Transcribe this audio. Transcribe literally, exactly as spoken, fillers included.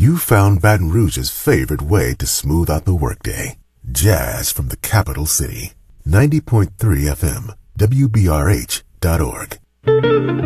You found Baton Rouge's favorite way to smooth out the workday. Jazz from the capital city. ninety point three F M, W B R H dot org.